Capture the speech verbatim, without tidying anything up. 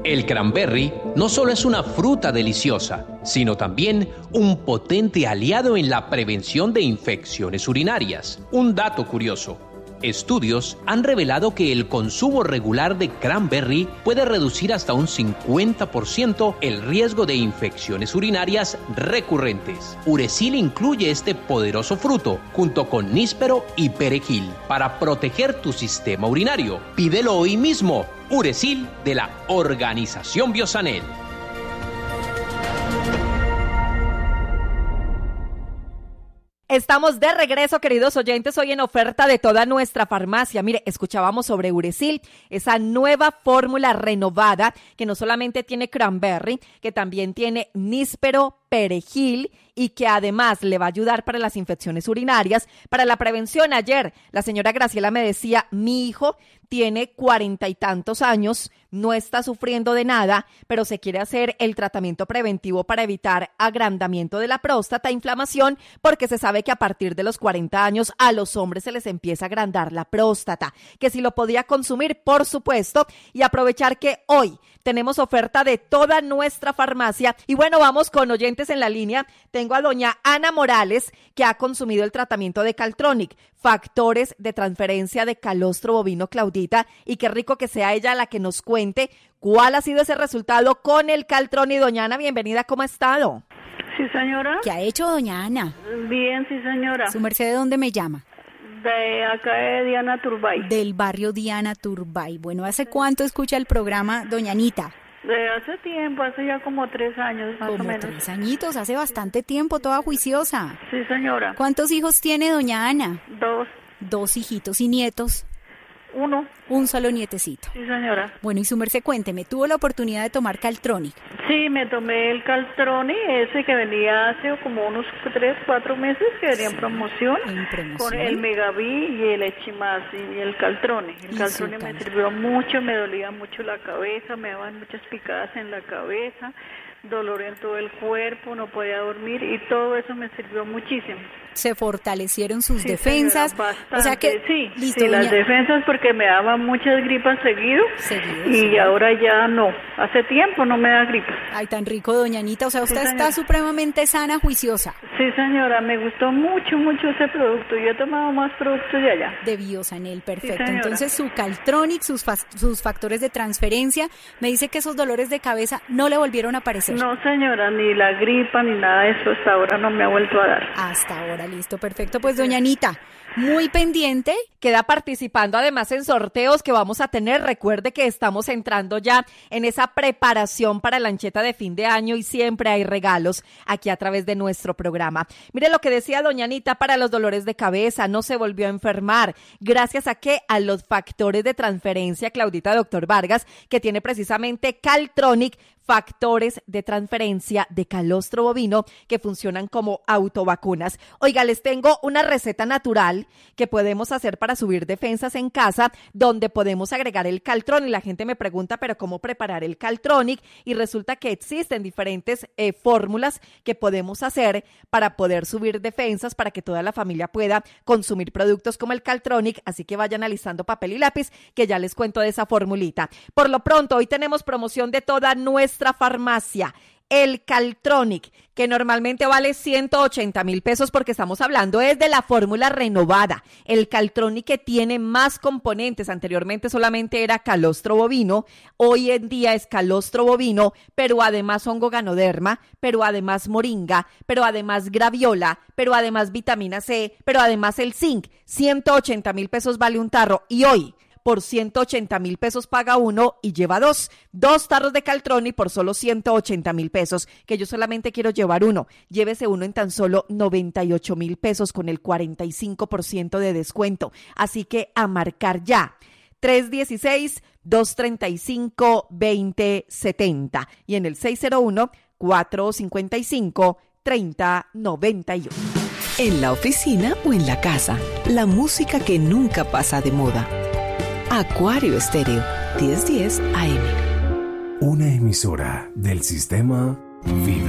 El cranberry no solo es una fruta deliciosa, sino también un potente aliado en la prevención de infecciones urinarias. Un dato curioso: estudios han revelado que el consumo regular de cranberry puede reducir hasta un cincuenta por ciento el riesgo de infecciones urinarias recurrentes. Uracil incluye este poderoso fruto junto con níspero y perejil para proteger tu sistema urinario. Pídelo hoy mismo. Uracil de la Organización Biosanel. Estamos de regreso, queridos oyentes, hoy en oferta de toda nuestra farmacia. Mire, escuchábamos sobre Uracil, esa nueva fórmula renovada que no solamente tiene cranberry, que también tiene níspero, perejil y que además le va a ayudar para las infecciones urinarias, para la prevención. Ayer la señora Graciela me decía, mi hijo tiene cuarenta y tantos años, no está sufriendo de nada, pero se quiere hacer el tratamiento preventivo para evitar agrandamiento de la próstata, inflamación, porque se sabe que a partir de los cuarenta años a los hombres se les empieza a agrandar la próstata, que si lo podía consumir, por supuesto, y aprovechar que hoy tenemos oferta de toda nuestra farmacia. Y bueno, vamos con oyentes en la línea. Tengo a doña Ana Morales, que ha consumido el tratamiento de Caltronic, factores de transferencia de calostro bovino, Claudita, y qué rico que sea ella la que nos cuente cuál ha sido ese resultado con el Caltronic. Doña Ana, bienvenida, ¿cómo ha estado? Sí, señora. ¿Qué ha hecho doña Ana? Bien, sí, señora. ¿Su merced de dónde me llama? De acá de Diana Turbay. Del barrio Diana Turbay. Bueno, ¿hace cuánto escucha el programa doña Anita? De hace tiempo, hace ya como tres años más como o menos. Tres añitos, hace bastante tiempo, toda juiciosa. Sí, señora. ¿Cuántos hijos tiene doña Ana? Dos. Dos hijitos y nietos. Uno. Un solo nietecito. Sí, señora. Bueno, y su merced, cuénteme, ¿tuvo la oportunidad de tomar Caltronic? Sí, me tomé el Caltronic, ese que venía hace como unos tres, cuatro meses, que venía sí, en promoción. En promoción. Con el Megaví y el Echimaz y el Caltronic. El Caltronic me sirvió mucho, me dolía mucho la cabeza, me daban muchas picadas en la cabeza, dolor en todo el cuerpo, no podía dormir y todo eso me sirvió muchísimo. Se fortalecieron sus sí, defensas, señora, bastante. O sea que sí, listo, sí doña... las defensas porque me daban muchas gripas seguido, seguido y sí. ahora ya no, hace tiempo no me da gripa. Ay, tan rico, doña Anita, o sea, usted sí, está supremamente sana, juiciosa. Sí, señora, me gustó mucho, mucho ese producto, yo he tomado más productos de allá. De Biosanel, perfecto, sí, entonces su Caltronic, sus, fa- sus factores de transferencia, me dice que esos dolores de cabeza no le volvieron a aparecer. No, señora, ni la gripa ni nada de eso hasta ahora no me ha vuelto a dar. Hasta ahora, listo, perfecto. Pues doña Anita, muy pendiente. Queda participando además en sorteos que vamos a tener. Recuerde que estamos entrando ya en esa preparación para la ancheta de fin de año y siempre hay regalos aquí a través de nuestro programa. Mire lo que decía doña Anita para los dolores de cabeza, no se volvió a enfermar. ¿Gracias a qué? A los factores de transferencia, Claudita, doctor Vargas, que tiene precisamente Caltronic, factores de transferencia de calostro bovino que funcionan como autovacunas. Oiga, les tengo una receta natural que podemos hacer para subir defensas en casa, donde podemos agregar el Caltronic. La gente me pregunta, pero ¿cómo preparar el Caltronic? Y resulta que existen diferentes eh, fórmulas que podemos hacer para poder subir defensas, para que toda la familia pueda consumir productos como el Caltronic. Así que vayan analizando papel y lápiz, que ya les cuento de esa formulita. Por lo pronto, hoy tenemos promoción de toda nuestra farmacia. El Caltronic, que normalmente vale ciento ochenta mil pesos porque estamos hablando es de la fórmula renovada. El Caltronic que tiene más componentes, anteriormente solamente era calostro bovino, hoy en día es calostro bovino, pero además hongo ganoderma, pero además moringa, pero además graviola, pero además vitamina C, pero además el zinc. ciento ochenta mil pesos vale un tarro y hoy por ciento ochenta mil pesos paga uno y lleva dos. Dos tarros de Caltronic por solo ciento ochenta mil pesos, que yo solamente quiero llevar uno. Llévese uno en tan solo noventa y ocho mil pesos con el cuarenta y cinco por ciento de descuento. Así que a marcar ya. tres uno seis, dos tres cinco, dos cero siete cero y en el seis cero uno, cuatro cinco cinco, tres cero nueve uno. En la oficina o en la casa, la música que nunca pasa de moda. Acuario Estéreo, diez diez A M. Una emisora del sistema Vive.